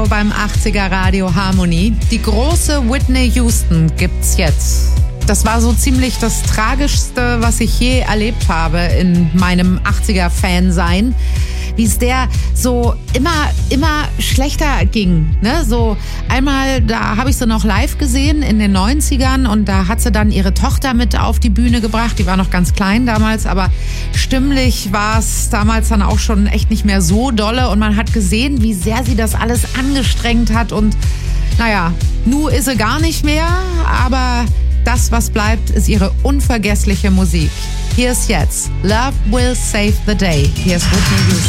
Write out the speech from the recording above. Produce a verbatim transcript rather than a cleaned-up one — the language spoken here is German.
beim achtziger Radio Harmony. Die große Whitney Houston gibt's jetzt. Das war so ziemlich das Tragischste, was ich je erlebt habe in meinem achtziger-Fan-Sein. Wie es der so immer, immer schlechter ging. Ne? So einmal, da habe ich sie noch live gesehen in den neunzigern und da hat sie dann ihre Tochter mit auf die Bühne gebracht. Die war noch ganz klein damals, aber stimmlich war es damals dann auch schon echt nicht mehr so dolle und man hat gesehen, wie sehr sie das alles angestrengt hat und naja, nu ist sie gar nicht mehr, aber das, was bleibt, ist ihre unvergessliche Musik. Hier ist jetzt Love Will Save the Day. Hier ist Whitney Houston.